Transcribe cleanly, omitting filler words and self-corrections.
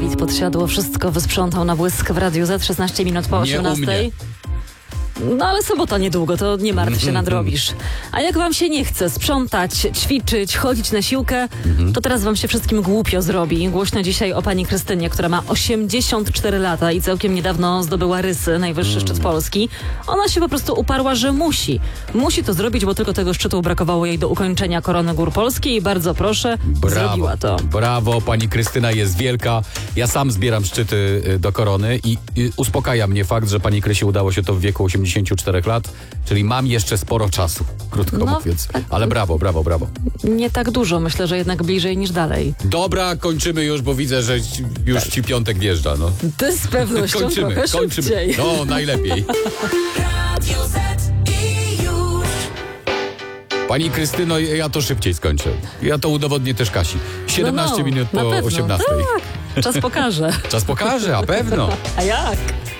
Dawid Podsiadło wszystko wysprzątał na błysk w Radiu Z 16 minut po 18. No ale sobota niedługo, to nie martw się, nadrobisz. A jak wam się nie chce sprzątać, ćwiczyć, chodzić na siłkę, to teraz wam się wszystkim głupio zrobi. Głośno dzisiaj o pani Krystynie, która ma 84 lata i całkiem niedawno zdobyła rysy, najwyższy szczyt Polski. Ona się po prostu uparła, że musi. Musi to zrobić, bo tylko tego szczytu brakowało jej do ukończenia Korony Gór Polskiej i bardzo proszę, zrobiła to. Brawo, pani Krystyna jest wielka. Ja sam zbieram szczyty do korony i uspokaja mnie fakt, że pani Krysi udało się to w wieku 84 lat, czyli mam jeszcze sporo czasu, krótko mówiąc. Ale brawo. Nie tak dużo, myślę, że jednak bliżej niż dalej. Dobra, kończymy już, bo widzę, że już ci piątek wjeżdża. No. To z pewnością kończymy. Szybciej. No, najlepiej. Pani Krystyno, ja to szybciej skończę. Ja to udowodnię też Kasi. 17 minut po 18. Tak, czas pokaże. Czas pokaże, a pewno. A jak?